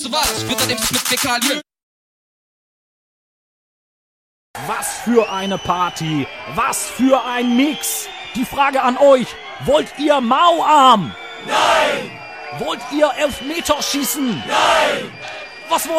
Was wird mit Fäkalien? Was für eine Party! Was für ein Mix! Die Frage an euch, wollt ihr Mauarm? Nein! Wollt ihr Elfmeterschießen? Nein! Was wollt